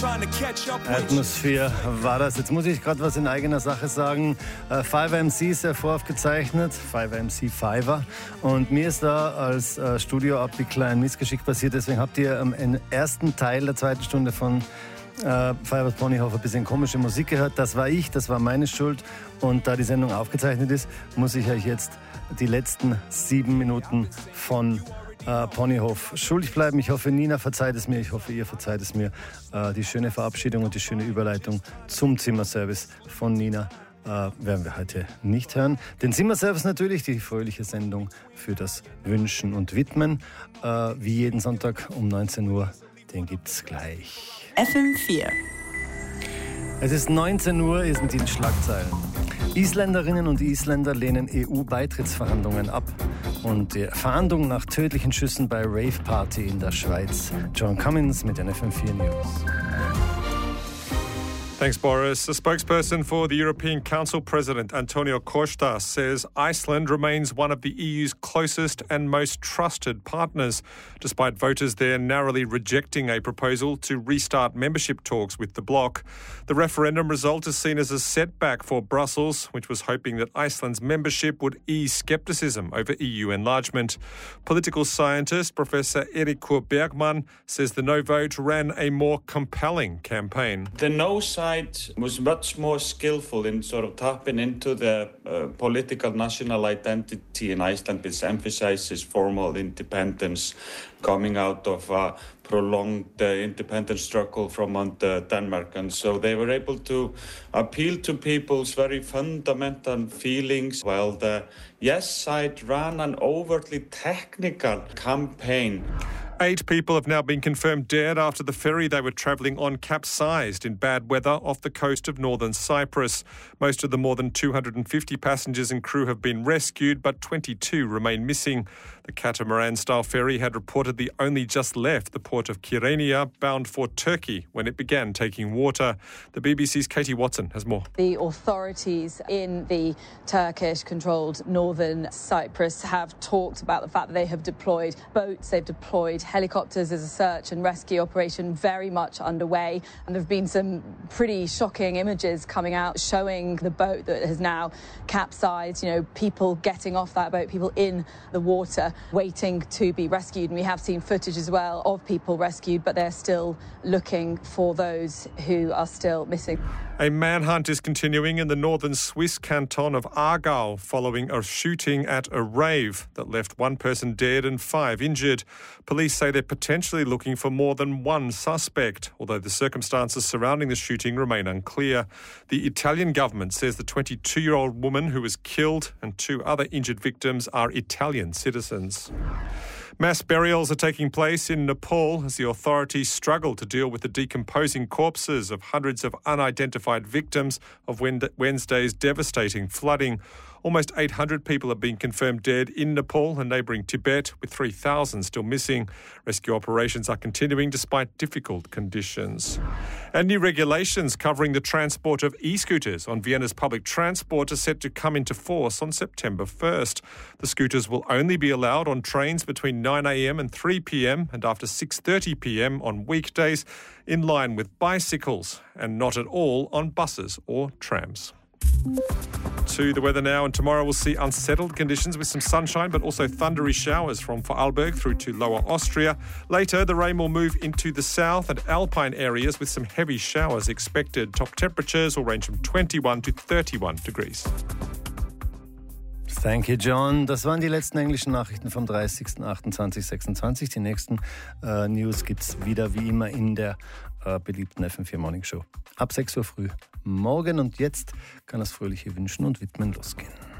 Atmosphere war das. Jetzt muss ich gerade was in eigener Sache sagen. Fiverr MC ist ja voraufgezeichnet, Fiverr MC Fiverr. Und mir ist da als Studioabwickler ein Missgeschick passiert. Deswegen habt ihr am ersten Teil der zweiten Stunde von Fiverr's Ponyhof ein bisschen komische Musik gehört. Das war ich, das war meine Schuld. Und da die Sendung aufgezeichnet ist, muss ich euch jetzt die letzten 7 Minuten von Ponyhof schuldig bleiben. Ich hoffe, Nina verzeiht es mir. Ich hoffe, ihr verzeiht es mir. Die schöne Verabschiedung und die schöne Überleitung zum Zimmerservice von Nina werden wir heute nicht hören. Den Zimmerservice natürlich, die fröhliche Sendung für das Wünschen und Widmen. Wie jeden Sonntag um 19 Uhr. Den gibt's gleich. FM4. Es ist 19 Uhr, hier sind die Schlagzeilen. Isländerinnen und Isländer lehnen EU-Beitrittsverhandlungen ab. Und die Fahndung nach tödlichen Schüssen bei Rave-Party in der Schweiz. John Cummins mit den FM4 News. Thanks, Boris. A spokesperson for the European Council President Antonio Costa says Iceland remains one of the EU's closest and most trusted partners, despite voters there narrowly rejecting a proposal to restart membership talks with the bloc. The referendum result is seen as a setback for Brussels, which was hoping that Iceland's membership would ease scepticism over EU enlargement. Political scientist Professor Eiríkur Bergmann says the no vote ran a more compelling campaign. The no side was much more skillful in sort of tapping into the political national identity in Iceland, which emphasizes formal independence coming out of a prolonged independence struggle from under Denmark. And so they were able to appeal to people's very fundamental feelings, while the yes side ran an overtly technical campaign. 8 people have now been confirmed dead after the ferry they were travelling on capsized in bad weather off the coast of northern Cyprus. Most of the more than 250 passengers and crew have been rescued, but 22 remain missing. The catamaran-style ferry had reportedly only just left the port of Kyrenia, bound for Turkey, when it began taking water. The BBC's Katie Watson has more. The authorities in the Turkish-controlled northern Cyprus have talked about the fact that they have deployed boats, they've deployed helicopters. As a search and rescue operation very much underway, and there have been some pretty shocking images coming out showing the boat that has now capsized, people getting off that boat, people in the water waiting to be rescued. And we have seen footage as well of people rescued, but they're still looking for those who are still missing. A manhunt is continuing in the northern Swiss canton of Aargau following a shooting at a rave that left 1 person dead and 5 injured. Police say they're potentially looking for more than 1 suspect, although the circumstances surrounding the shooting remain unclear. The Italian government says the 22-year-old woman who was killed and 2 other injured victims are Italian citizens. Mass burials are taking place in Nepal as the authorities struggle to deal with the decomposing corpses of hundreds of unidentified victims of Wednesday's devastating flooding. Almost 800 people have been confirmed dead in Nepal and neighbouring Tibet, with 3,000 still missing. Rescue operations are continuing despite difficult conditions. And new regulations covering the transport of e-scooters on Vienna's public transport are set to come into force on September 1st. The scooters will only be allowed on trains between 9 a.m. and 3 p.m. and after 6:30 p.m. on weekdays, in line with bicycles, and not at all on buses or trams. To the weather now, and tomorrow we'll see unsettled conditions with some sunshine but also thundery showers from Vorarlberg through to Lower Austria. Later, the rain will move into the south and alpine areas with some heavy showers expected. Top temperatures will range from 21 to 31 degrees. Thank you, John. Das waren die letzten englischen Nachrichten vom 30.08.2026. Die nächsten News gibt's wieder wie immer in der beliebten FM4 Morning Show. Ab 6 Uhr früh morgen, und jetzt kann das fröhliche Wünschen und Widmen losgehen.